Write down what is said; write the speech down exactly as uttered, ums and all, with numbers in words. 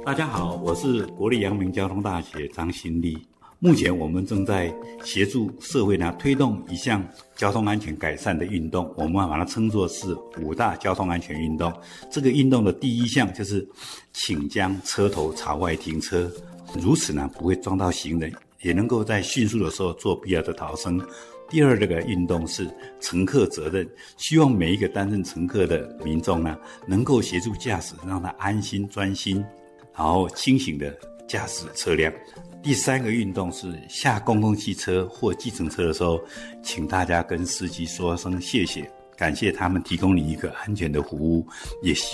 大家好，我是国立阳明交通大学张新立。目前我们正在协助社会呢推动一项交通安全改善的运动，我们把它称作是五大交通安全运动。这个运动的第一项就是请将车头朝外停车，如此呢不会撞到行人，也能够在迅速的时候做必要的逃生。第二个运动是乘客责任，希望每一个担任乘客的民众呢能够协助驾驶，让他安心专心然后清醒的驾驶车辆。第三个运动是下公共汽车或计程车的时候，请大家跟司机说声谢谢，感谢他们提供你一个安全的服务，也希